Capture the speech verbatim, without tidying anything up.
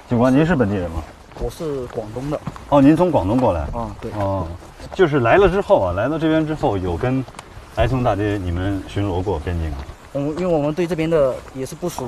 警官，您是本地人吗？ 我是广东的。 哦，您从广东过来？ 啊，对。 哦，就是来了之后啊，来到这边之后，有跟埃松大街你们巡逻过边境啊？ 嗯，因为我们对这边的也是不熟。